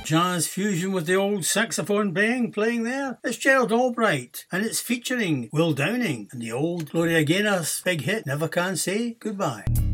jazz fusion with the old saxophone playing there. It's Gerald Albright, and it's featuring Will Downing and the old Gloria Gaynor's big hit, Never Can Say Goodbye.